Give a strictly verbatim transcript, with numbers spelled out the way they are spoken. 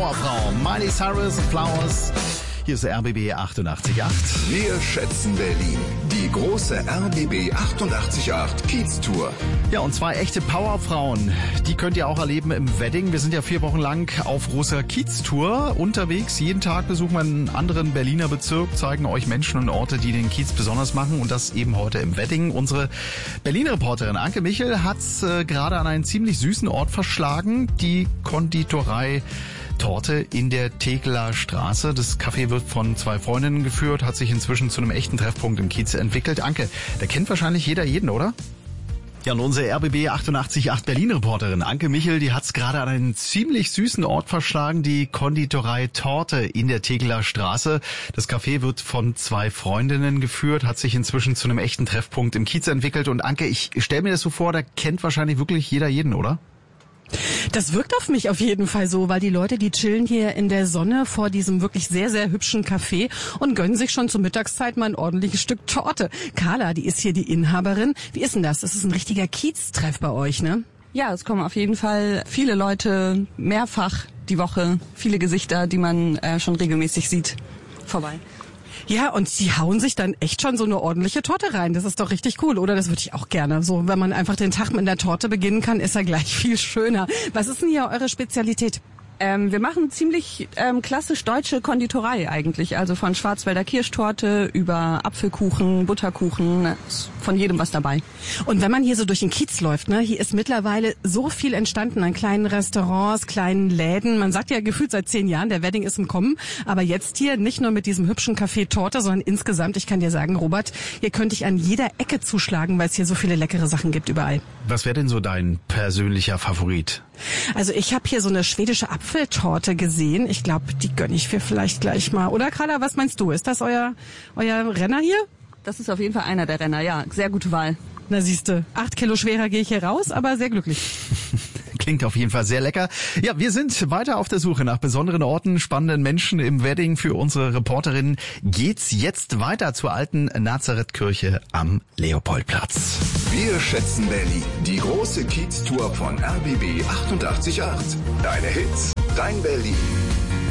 Powerfrau. Miley Cyrus, Flowers. Hier ist der R B B achtundachtzig Komma acht. Wir schätzen Berlin. Die große R B B achtundachtzig Komma acht Kiez-Tour. Ja, und zwei echte Powerfrauen. Die könnt ihr auch erleben im Wedding. Wir sind ja vier Wochen lang auf großer Kiez-Tour unterwegs. Jeden Tag besuchen wir einen anderen Berliner Bezirk, zeigen euch Menschen und Orte, die den Kiez besonders machen. Und das eben heute im Wedding. Unsere Berlin-Reporterin Anke Michel hat's äh, gerade an einen ziemlich süßen Ort verschlagen. Die Konditorei Torte in der Tegeler Straße. Das Café wird von zwei Freundinnen geführt, hat sich inzwischen zu einem echten Treffpunkt im Kiez entwickelt. Anke, da kennt wahrscheinlich jeder jeden, oder? Ja, und unsere R B B achtundachtzig Komma acht Berlin-Reporterin Anke Michel, die hat's gerade an einen ziemlich süßen Ort verschlagen, die Konditorei Torte in der Tegeler Straße. Das Café wird von zwei Freundinnen geführt, hat sich inzwischen zu einem echten Treffpunkt im Kiez entwickelt. Und Anke, ich stelle mir das so vor, da kennt wahrscheinlich wirklich jeder jeden, oder? Das wirkt auf mich auf jeden Fall so, weil die Leute, die chillen hier in der Sonne vor diesem wirklich sehr, sehr hübschen Café und gönnen sich schon zur Mittagszeit mal ein ordentliches Stück Torte. Carla, die ist hier die Inhaberin. Wie ist denn das? Das ist ein richtiger Kiez-Treff bei euch, ne? Ja, es kommen auf jeden Fall viele Leute mehrfach die Woche, viele Gesichter, die man äh, schon regelmäßig sieht, vorbei. Ja, und sie hauen sich dann echt schon so eine ordentliche Torte rein. Das ist doch richtig cool, oder? Das würde ich auch gerne. So, wenn man einfach den Tag mit einer Torte beginnen kann, ist er gleich viel schöner. Was ist denn hier eure Spezialität? Ähm, wir machen ziemlich ähm, klassisch deutsche Konditorei eigentlich. Also von Schwarzwälder Kirschtorte über Apfelkuchen, Butterkuchen, von jedem was dabei. Und wenn man hier so durch den Kiez läuft, ne, hier ist mittlerweile so viel entstanden an kleinen Restaurants, kleinen Läden. Man sagt ja gefühlt seit zehn Jahren, der Wedding ist im Kommen. Aber jetzt hier nicht nur mit diesem hübschen Café Torte, sondern insgesamt, ich kann dir sagen, Robert, hier könnte ich an jeder Ecke zuschlagen, weil es hier so viele leckere Sachen gibt überall. Was wäre denn so dein persönlicher Favorit? Also ich habe hier so eine schwedische Apfeltorte gesehen. Ich glaube, die gönne ich mir vielleicht gleich mal. Oder Carla, was meinst du? Ist das euer, euer Renner hier? Das ist auf jeden Fall einer der Renner, ja. Sehr gute Wahl. Na siehste, acht Kilo schwerer gehe ich hier raus, aber sehr glücklich. Klingt auf jeden Fall sehr lecker. Ja, wir sind weiter auf der Suche nach besonderen Orten, spannenden Menschen im Wedding. Für unsere Reporterin geht's jetzt weiter zur alten Nazarethkirche am Leopoldplatz. Wir schätzen Berlin. Die große Kiez-Tour von R B B achtundachtzig Komma acht. Deine Hits, dein Berlin.